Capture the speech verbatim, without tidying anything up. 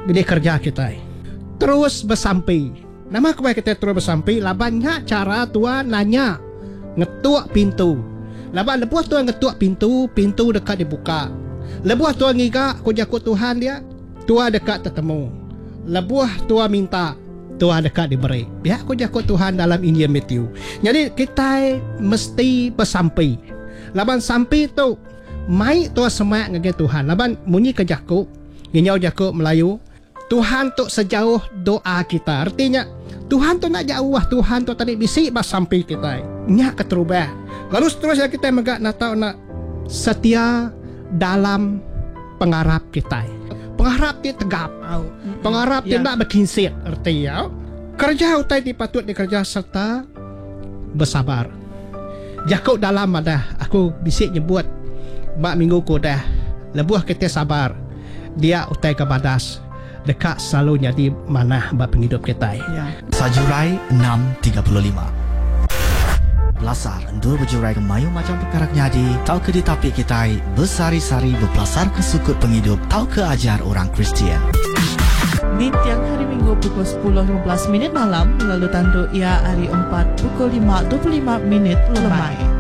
di kerja kita terus bersampai. Nama kau kita terus bersampai. Labannya cara tuan nanya ngetuk pintu. Laban lepas tuan ngetuk pintu, pintu dekat dibuka. Lepas tuan ngiga aku jakut Tuhan dia, tuan dekat tertemu. Lepas tuan minta, tuan dekat diberi. Ya aku jakut Tuhan dalam Injil Matthew. Jadi kita mesti bersampai. Laban sampai tu mai tuan semak ngage Tuhan. Laban munyi ke jakut, nginyau jakut Melayu. Tuhan tu sejauh doa kita. Artinya Tuhan tu nak jauh, Tuhan tu tadi bisik bas sampai kita. Nyak keterubah. Lalu seterusnya kita megak nak tahu nak setia dalam pengharap kita. Pengharap dia tegap. Pengharap dia nak berkinsir. Artinya kerja utai dipatut dikerja serta bersabar. Jakut dalam ada aku bisik nyebut mak minggu ku dah. Lebuh kita sabar. Dia utai ke badas. Dekat selalu jadi mana buat penghidup kita. Ya. Sajurai enam tiga puluh lima. Belasar endur berjurai ke mayu macam perkara jadi. Tahu ke di tapik kita bersari-sari berpelasar ke sukut penghidup. Tahu ke ajar orang Kristian. Di tiang hari Minggu pukul sepuluh lima belas minit malam. Lalu tanduk ia hari empat pukul lima dua puluh lima minit lemai.